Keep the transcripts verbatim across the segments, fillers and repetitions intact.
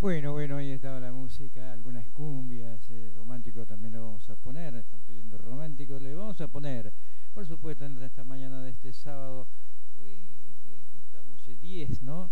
Bueno, bueno, ahí estaba la música, algunas cumbias, eh, romántico también lo vamos a poner, están pidiendo romántico, le vamos a poner, por supuesto, en esta mañana de este sábado. Hoy, ¿qué, qué estamos? Eh, diez, ¿no?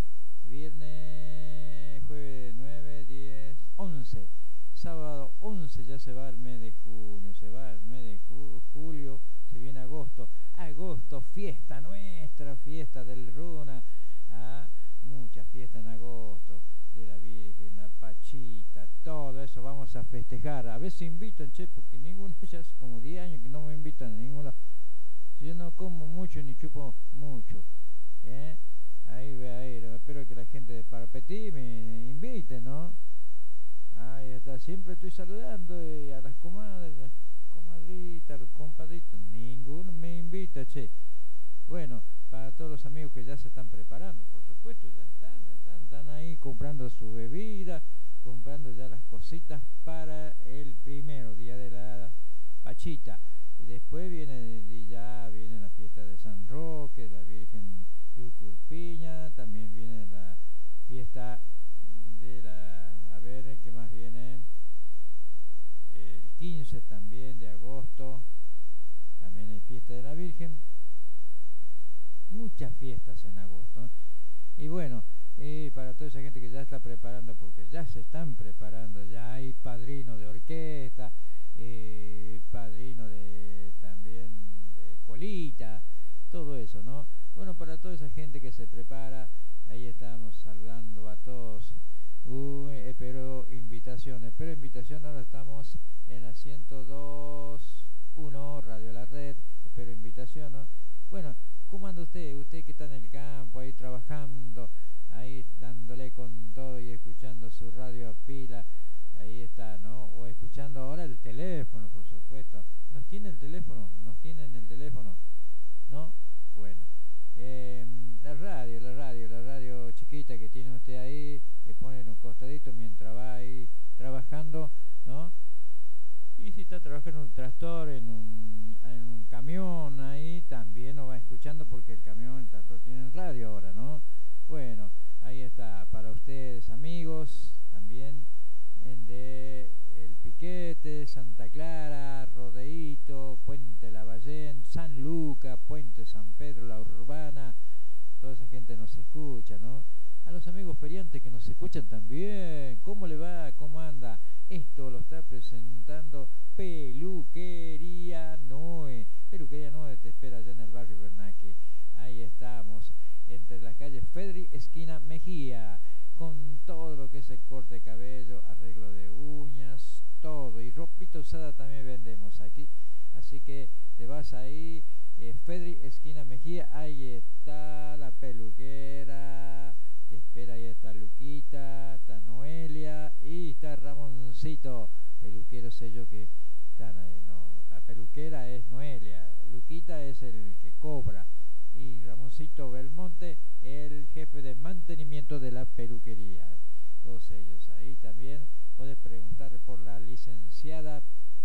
Viernes, jueves nueve, diez, once. Sábado once ya se va el mes de junio, se va el mes de ju- julio, se viene agosto. Agosto, fiesta nuestra, fiesta del Runa. Ah, mucha fiesta en agosto de la Virgen, la Pachita, todo eso vamos a festejar. A veces invitan, che, porque ninguno, ya hace como diez años que no me invitan a ninguna. Si yo no como mucho ni chupo mucho, ¿eh? Ahí voy a ir, espero que la gente de Parapetí me invite, ¿no? Ahí está, siempre estoy saludando y a las comadres, las comadritas, los compadritos, ninguno me invita, che. Bueno, para todos los amigos que ya se están preparando, por supuesto, ya están, están, están ahí comprando su bebida, comprando ya las cositas para el primero día de la Pachita. Y después viene, y ya viene la fiesta de San Roque, la Virgen de Curpiña, también viene la fiesta de la, a ver, ¿qué más viene? El quince también de agosto, también hay fiesta de la Virgen, muchas fiestas en agosto. Y bueno, eh, para toda esa gente que ya está preparando, porque ya se están preparando, ya hay padrino de orquesta, eh, padrino de también de colita, todo eso, ¿no? Bueno, para toda esa gente que se prepara, ahí estamos saludando a todos. Uh, espero invitación, espero invitación, ahora estamos en la ciento dos punto uno Radio La Red, espero invitación, ¿no? Bueno, ¿cómo anda usted? Usted que está en el campo, ahí trabajando, ahí dándole con todo y escuchando su radio a pila, ahí está, ¿no? O escuchando ahora el teléfono, por supuesto. ¿Nos tiene el teléfono? ¿Nos tienen el teléfono? ¿No? Bueno. Eh, la radio, la radio, la radio chiquita que tiene usted ahí, que pone en un costadito mientras va ahí trabajando, ¿no? Y si está trabajando en un tractor, en un, en un camión, ahí también lo va escuchando porque el camión, el tractor tienen radio ahora, ¿no? Bueno, ahí está, para ustedes amigos, también en de El Piquete, Santa Clara, Rodeíto, Puente Lavallén, San Luca, Puente San Pedro, La Urbana, toda esa gente nos escucha, ¿no? A los amigos feriantes que nos escuchan también, ¿cómo le va? ¿Cómo anda? Esto lo está presentando Peluquería Noe. Peluquería Noe te espera allá en el barrio Bernaque. Ahí estamos, entre las calles Fedri, esquina Mejía, con todo lo que es el corte de cabello, arreglo de uñas, todo. Y ropita usada también vendemos aquí. Así que te vas ahí, eh, Fedri, esquina Mejía, ahí está la peluquera. Te espera, ahí está Luquita, está Noelia y está Ramoncito, peluquero sé yo que están, eh, no, la peluquera es Noelia, Luquita es el que cobra y Ramoncito Belmonte, el jefe de mantenimiento de la peluquería. Todos ellos ahí también. Puedes preguntar por la licenciada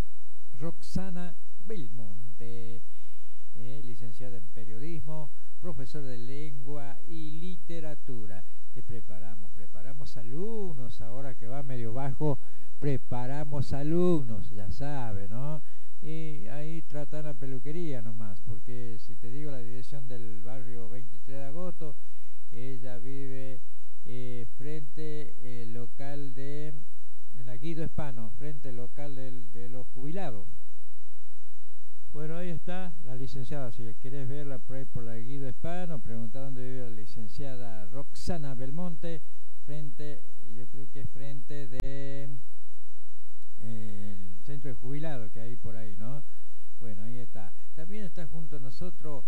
Roxana Belmonte, eh, licenciada en periodismo, profesor de lengua y literatura. Te preparamos, preparamos alumnos, ahora que va medio bajo, preparamos alumnos, ya sabe, ¿no? Y ahí tratan la peluquería nomás, porque si te digo la dirección del barrio veintitrés de agosto, ella vive eh, frente al local de, en la Guido Hispano, frente al local del, de los jubilados. Bueno, ahí está la licenciada, si querés verla por ahí por la Guido Hispano, pregunta dónde vive la licenciada Roxana Belmonte, frente, yo creo que es frente de eh, el centro de jubilados que hay por ahí, ¿no? Bueno, ahí está. También está junto a nosotros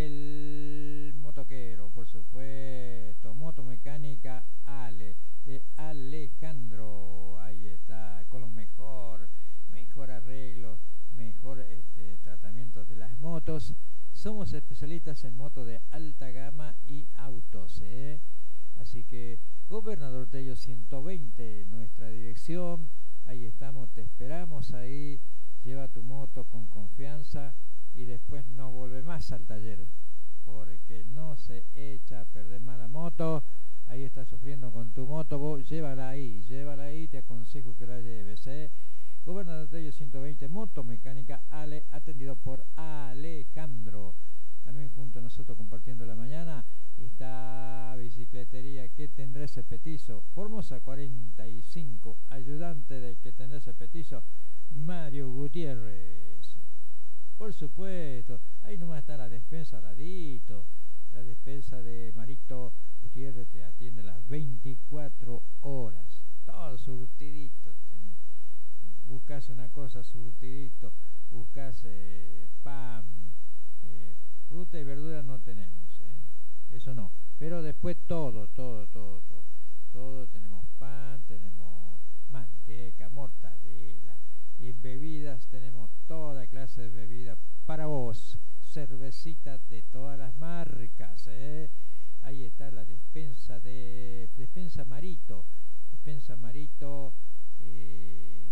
el motoquero, por supuesto, motomecánica Ale, de Alejandro, ahí está, con lo mejor, mejor arreglo, mejor este, tratamientos de las motos. Somos especialistas en motos de alta gama y autos, ¿eh? Así que Gobernador Tello ciento veinte, nuestra dirección, ahí estamos, te esperamos ahí, lleva tu moto con confianza y después no vuelve más al taller, porque no se echa a perder más la moto, ahí estás sufriendo con tu moto, vos llévala ahí, llévala ahí, te aconsejo que la lleves, ¿eh? Gobernador Tello ciento veinte, motomecánica Ale, atendido por Alejandro. También junto a nosotros compartiendo la mañana está Bicicletería Que Tendrá Ese Petizo, Formosa cuarenta y cinco, ayudante del Que Tendrá Ese Petizo, Mario Gutiérrez. Por supuesto, ahí nomás está la despensa al ladito, la despensa de Marito Gutiérrez te atiende las veinticuatro horas, todo surtidito tenés. Buscas una cosa, surtidito, buscas eh, pan, eh, fruta y verdura no tenemos, ¿eh? Eso no, pero después todo, todo, todo, todo, todo tenemos pan, tenemos manteca, mortadela, en bebidas tenemos toda clase de bebidas para vos, cervecita de todas las marcas, ¿eh? Ahí está la despensa de despensa Marito, despensa Marito, eh,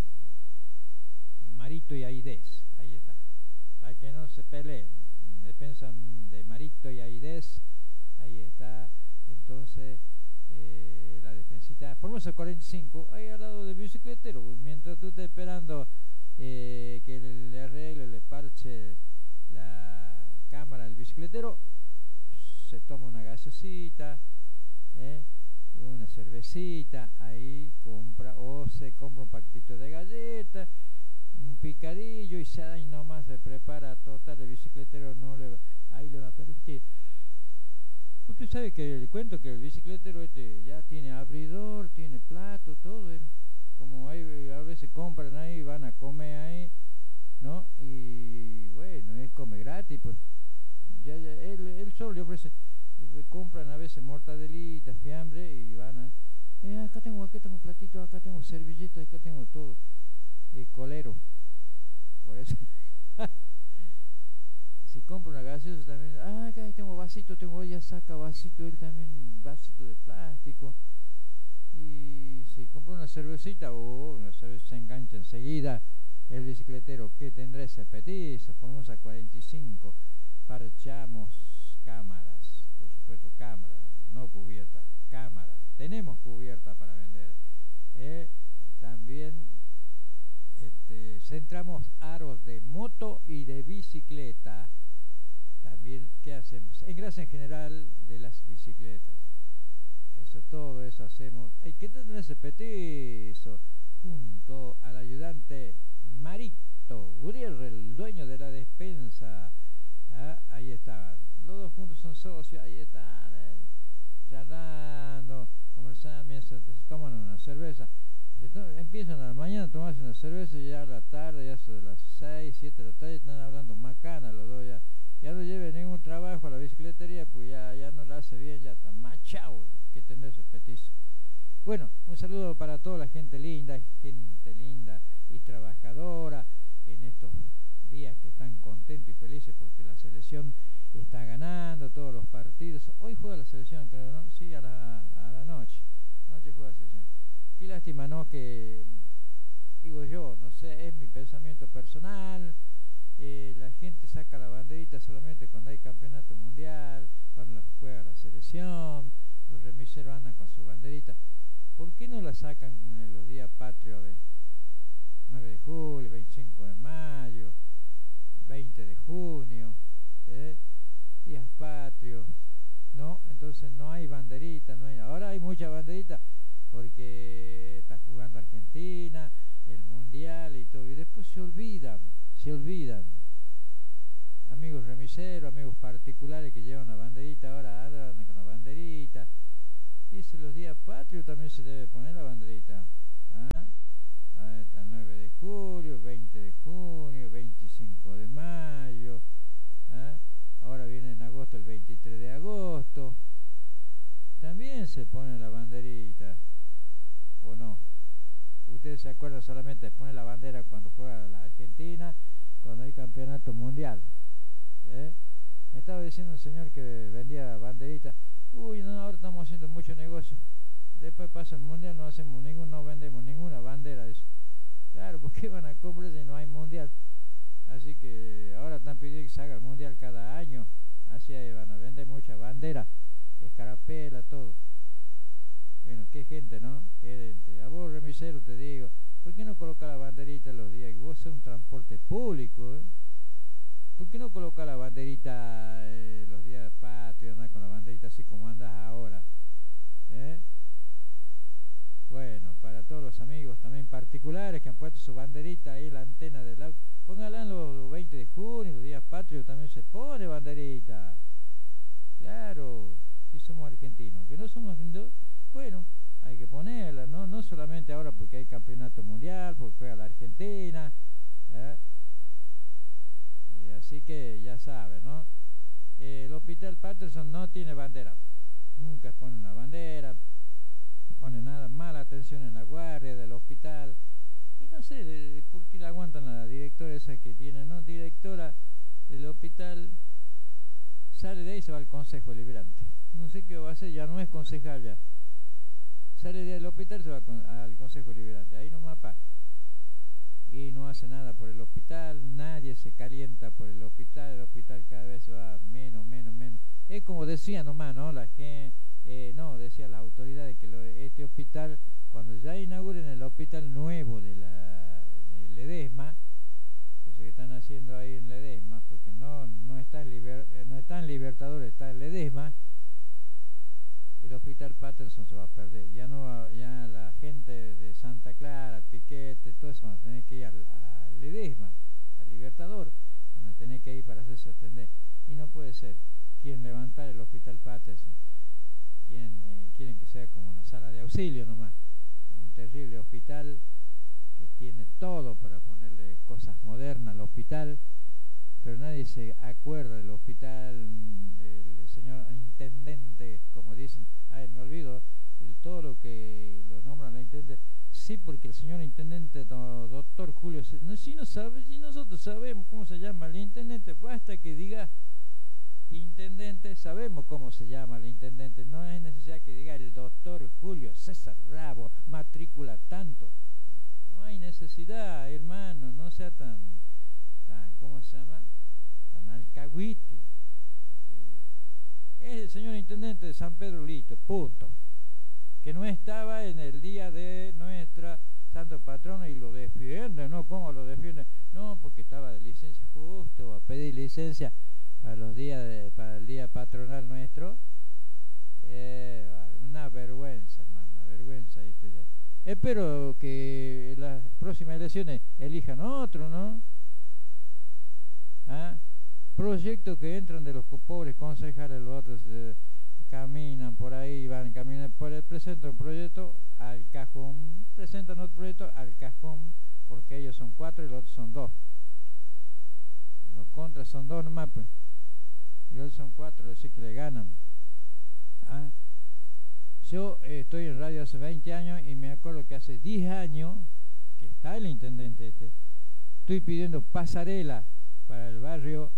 Marito y Aidez, ahí está, para que no se peleen, despensa de Marito y Aidez, ahí está, entonces eh, la despensita, Formosa cuarenta y cinco, ahí al lado del bicicletero, mientras tú estés esperando eh, que le arregle, le parche la cámara del bicicletero, se toma una gaseosita, ¿eh? Una cervecita, ahí compra, o se compra un paquetito de galletas, un picadillo y se ahí nomás se prepara total, el bicicletero no le va, ahí le va a permitir. Usted sabe que le cuento que el bicicletero este ya tiene abridor, tiene plato, todo él, como hay, a veces compran ahí, van a comer ahí, ¿no? Y bueno, él come gratis, pues ya, ya él, él solo le ofrece, compran a veces mortadelitas, fiambre y van a, eh, acá tengo, acá tengo platito, acá tengo servilletas, acá tengo todo, eh, colero, por eso. Si compra una gaseosa también, ah, acá tengo vasito, tengo, ya saca vasito, él también, vasito de plástico. Y si compra una cervecita, o oh, una cerveza se engancha enseguida. El bicicletero Que Tendrá Ese Petizo, Formosa cuarenta y cinco, parchamos cámaras, por supuesto cámaras, no cubiertas, cámaras, tenemos cubierta para vender. Eh, también este, centramos aros de moto y de bicicleta. También, ¿qué hacemos? Engrase en general de las bicicletas. Eso, todo eso hacemos. Hay que tener ese petizo junto al ayudante Marito Gutiérrez, el dueño de la despensa. Ah, ahí están. Los dos juntos son socios, ahí están, eh, charlando, conversando, mientras se toman una cerveza. Se to empiezan a la mañana a tomarse una cerveza y ya a la tarde, ya son de las seis, siete de la tarde, están hablando macana los dos ya. Ya no lleve ningún trabajo a la bicicletería, pues ya, ya no la hace bien, ya está machado, Que Tendrá Ese Petizo. Bueno, un saludo para toda la gente linda, gente linda y trabajadora en estos días que están contentos y felices porque la selección está ganando todos los partidos. Hoy juega la selección, creo, ¿no? Sí, a la, a la noche. Noche juega la selección. Qué lástima, ¿no? Que, digo yo, no sé, es mi pensamiento personal. Eh, la gente saca la banderita solamente cuando hay campeonato mundial, cuando la juega la selección, los remiseros andan con su banderita. ¿Por qué no la sacan en los días patrios? A ver, nueve de julio, veinticinco de mayo, veinte de junio, ¿eh? Días patrios, ¿no? Entonces no hay banderita, no hay, ahora hay mucha banderita porque está jugando Argentina, el mundial y todo, y después se olvidan, se olvidan. Amigos remiseros, amigos particulares que llevan la banderita, ahora andan con la banderita. Y eso los días patrios también se debe poner la banderita. ¿Ah? Ahí está el nueve de julio, veinte de junio, veinticinco de mayo. ¿Ah? Ahora viene en agosto el veintitrés de agosto. También se pone la banderita. ¿O no? Ustedes se acuerdan solamente de poner la bandera cuando juega la Argentina, cuando hay campeonato mundial. ¿Eh? Me estaba diciendo un señor que vendía banderitas. Uy, no, ahora estamos haciendo mucho negocio. Después pasa el mundial, no hacemos ningún, no vendemos ninguna bandera. Eso. Claro, porque van a comprar si no hay mundial. Así que ahora están pidiendo que se haga el mundial cada año. Así van a vender muchas banderas, escarapela, todo. qué gente, ¿no? Qué gente. A vos, remisero, te digo, ¿por qué no coloca la banderita los días que vos sos un transporte público? ¿Eh? ¿Por qué no coloca la banderita eh, los días patrios, andar con la banderita así como andas ahora? ¿Eh? Bueno, para todos los amigos también particulares que han puesto su banderita ahí en la antena del auto, póngala en los, los veinte de junio, los días patrios también se pone banderita. Claro, si somos argentinos, que no somos argentinos, bueno, hay que ponerla, ¿no? No solamente ahora porque hay campeonato mundial, porque juega la Argentina, ¿eh? Y así que ya saben, ¿no? Eh, el Hospital Patterson no tiene bandera, nunca pone una bandera, pone nada, mala atención en la guardia del hospital, y no sé de, por qué la aguantan la directora esa que tiene, ¿no? Directora del hospital, sale de ahí y se va al Consejo Deliberante, no sé qué va a hacer, ya no es concejal ya, sale del hospital y se va con, al Consejo Deliberante, ahí nomás para, y no hace nada por el hospital, nadie se calienta por el hospital, el hospital cada vez se va menos, menos, menos, es como decía nomás, ¿no? La gente, eh, no, decían las autoridades que lo, este hospital, cuando ya inauguren el hospital nuevo de la de Ledesma, eso que están haciendo ahí en Ledesma, porque no, no, está en liber, no está en Libertadores, está en Ledesma, el Hospital Patterson se va a perder, ya no va, ya la gente de Santa Clara, Piquete, todo eso van a tener que ir al, a Ledesma, al Libertador, van a tener que ir para hacerse atender, y no puede ser, quieren levantar el Hospital Patterson, quieren, eh, quieren que sea como una sala de auxilio nomás, un terrible hospital que tiene todo para ponerle cosas modernas al hospital, pero nadie se acuerda del hospital, el señor intendente, como dicen, ay, me olvido, el, todo lo que lo nombran la intendente, sí, porque el señor intendente, do, doctor Julio, no, si, no sabe, si nosotros sabemos cómo se llama el intendente, basta que diga intendente, sabemos cómo se llama el intendente, no es necesidad que diga el doctor Julio César Bravo, matrícula tanto, no hay necesidad, hermano, no sea tan, tan, ¿cómo se llama? Tan alcahuite, es el señor intendente de San Pedro, listo, punto, que no estaba en el día de nuestra santo patrono y lo defiende, ¿no? ¿Cómo lo defiende? No, porque estaba de licencia, justo a pedir licencia para los días de, para el día patronal nuestro, eh, vale, una vergüenza, hermano, una vergüenza esto ya. Espero que en las próximas elecciones elijan otro, ¿no? ¿Ah? Proyectos que entran de los pobres concejales, los otros eh, caminan por ahí, van caminan por el, presentan un proyecto al cajón, presentan otro proyecto al cajón, porque ellos son cuatro y los otros son dos. Los contras son dos nomás, pues. Y los otros son cuatro, es decir que le ganan. ¿Ah? Yo eh, estoy en radio hace veinte años y me acuerdo que hace diez años que está el intendente este, estoy pidiendo pasarela para el barrio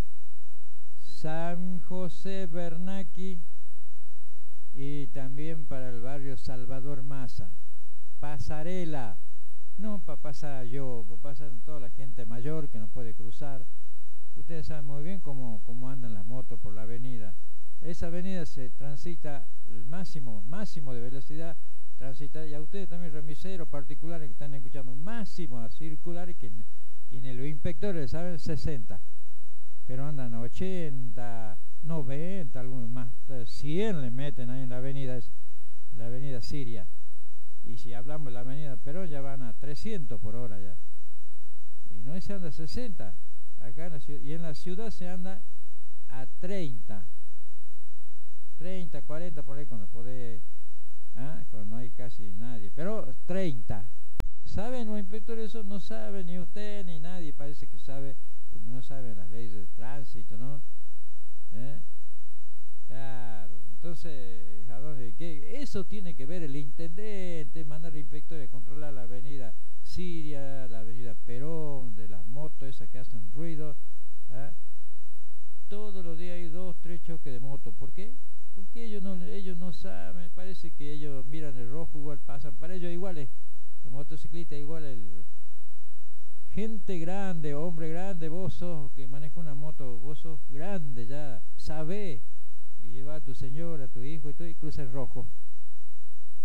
San José Bernaqui y también para el barrio Salvador Massa. Pasarela, no para pasar yo, para pasar toda la gente mayor que no puede cruzar. Ustedes saben muy bien cómo, cómo andan las motos por la avenida. Esa avenida se transita el máximo, máximo de velocidad, transita, y a ustedes también remiseros particulares que están escuchando, máximo a circular, que quienes los inspectores saben sesenta, pero andan a ochenta, noventa, algunos más, cien le meten ahí en la avenida, la avenida Siria, y si hablamos de la avenida Perón ya van a trescientos por hora ya, y no se anda a sesenta, acá en la ciudad, y en la ciudad se anda a treinta, treinta, cuarenta por ahí cuando podés, ¿ah? Cuando no hay casi nadie, pero treinta. ¿Saben los inspectores eso? No saben ni usted ni nadie, parece que sabe, porque no saben las leyes de tránsito, ¿no? ¿Eh? Claro, entonces, ¿a dónde? ¿Qué? Eso tiene que ver el intendente, mandar al inspector a controlar la avenida Siria, la avenida Perón, de las motos esas que hacen ruido, ¿eh? Todos los días hay dos, tres choques de moto, ¿por qué? Porque ellos no, ellos no saben, parece que ellos miran el rojo, igual pasan, para ellos iguales, los motociclistas igual, el, gente grande, hombre grande, vos sos que maneja una moto, vos sos grande ya, sabés, y lleva a tu señora, a tu hijo y todo, y cruza el rojo.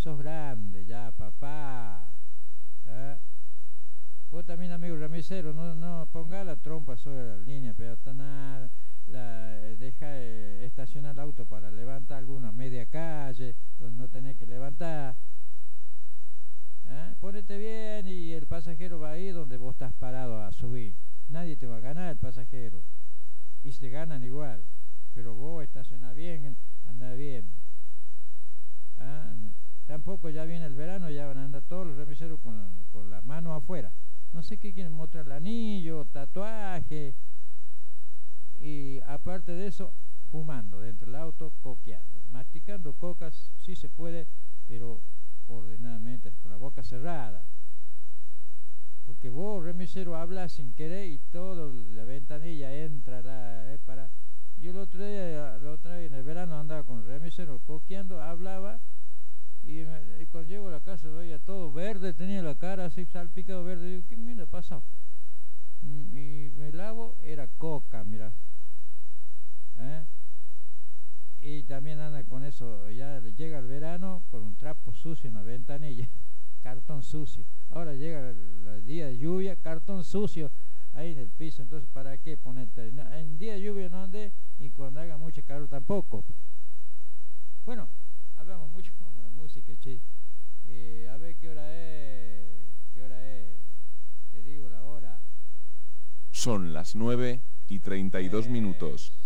sos grande ya, papá. ¿Eh? Vos también, amigo remisero, no, no ponga la trompa sobre la línea peatonal, la, eh, deja eh, estacionar el auto para levantar alguna media calle donde no tenés que levantar. ¿Eh? Ponete bien y el pasajero va ahí donde vos estás parado a subir. Nadie te va a ganar, el pasajero. Y se ganan igual. Pero vos estacionás bien, andás bien. ¿Ah? Tampoco ya viene el verano, ya van a andar todos los remiseros con, con la mano afuera. No sé qué quieren mostrar, el anillo, tatuaje. Y aparte de eso, fumando dentro del auto, coqueando. Masticando cocas, sí se puede, pero ordenadamente, con la boca cerrada. Porque vos, remisero, hablas sin querer y todo, la ventanilla entra, la, eh, para... Yo el otro día, el otro día en el verano andaba con el remisero coqueando, hablaba, y, me, y cuando llego a la casa veía todo verde, tenía la cara así salpicado verde, y digo, ¿qué mierda ha pasado? Y me lavo, era coca, mira. ¿Eh? Y también anda con eso, ya llega el verano con un trapo sucio en la ventanilla, cartón sucio. Ahora llega el, el día de lluvia, cartón sucio ahí en el piso. Entonces, ¿para qué ponerte? En día de lluvia no ande y cuando haga mucho calor tampoco. Bueno, hablamos mucho como la música, che. Eh, a ver qué hora es, qué hora es, te digo la hora. Son las nueve y treinta y dos Eh, minutos.